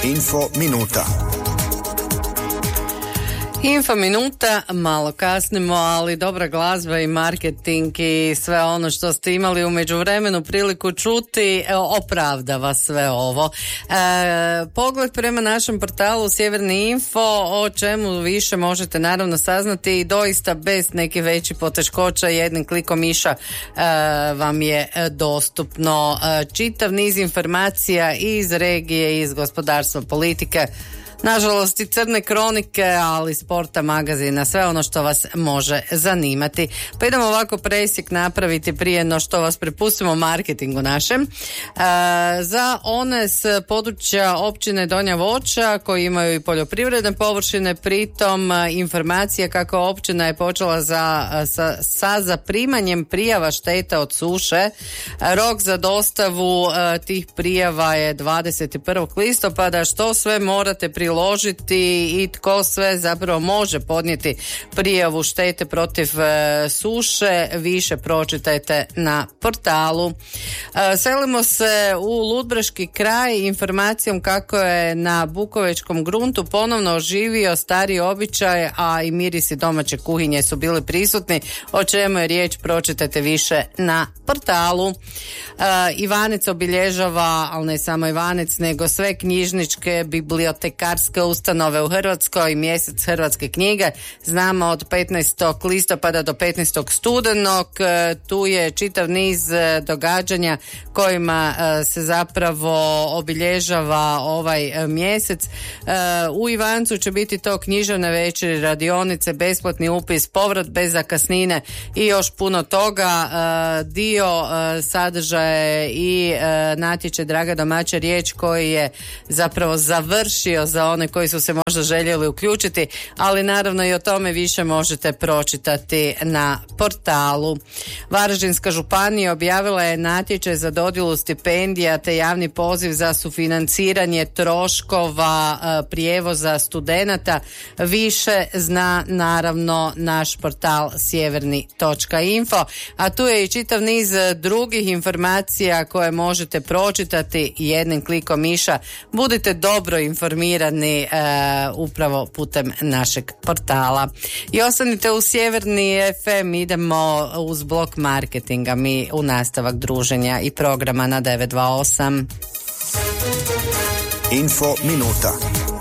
Info minuta. Info minuta, malo kasnimo, ali dobra glazba i marketing i sve ono što ste imali u međuvremenu priliku čuti opravdava sve ovo. Pogled prema našem portalu Sjeverni info, o čemu više možete naravno saznati i doista bez nekih većih poteškoća, jednim klikom miša vam je dostupno čitav niz informacija iz regije, iz gospodarstva, politike, nažalost i crne kronike, ali sporta, magazina, sve ono što vas može zanimati. Pa idemo ovako presjek napraviti prije no što vas prepustimo marketingu našem. Za one s područja općine Donja Voća koji imaju i poljoprivredne površine, pritom informacija kako općina je počela sa zaprimanjem prijava šteta od suše. Rok za dostavu tih prijava je 21. listopada. Što sve morate priložiti i tko sve zapravo može podnijeti prijavu štete protiv suše, više pročitajte na portalu. Selimo se u Ludbreški kraj informacijom kako je na bukovečkom gruntu ponovno oživio stari običaj, a i mirisi domaće kuhinje su bili prisutni. O čemu je riječ, pročitajte više na portalu. Ivanec obilježava, ali ne samo Ivanec, nego sve knjižničke, bibliotekarske ustanove u Hrvatskoj, mjesec hrvatske knjige. Znamo od 15. listopada do 15. studenog. Tu je čitav niz događanja kojima se zapravo obilježava ovaj mjesec. U Ivancu će biti to književne večeri, radionice, besplatni upis, povrat bez zakasnine i još puno toga. Dio sadržaja i natječaj Draga domaća riječ koji je zapravo završio za one koji su se možda željeli uključiti, ali naravno i o tome više možete pročitati na portalu. Varaždinska županija objavila je natječaj za dodjelu stipendija te javni poziv za sufinanciranje troškova prijevoza studenata. Više zna naravno naš portal sjeverni.info, a tu je i čitav niz drugih informacija koje možete pročitati jednim klikom miša. Budite dobro informirani upravo putem našeg portala. I ostanite u Sjeverni FM, idemo uz blok marketinga mi u nastavak druženja i programa na 928. Info minuta.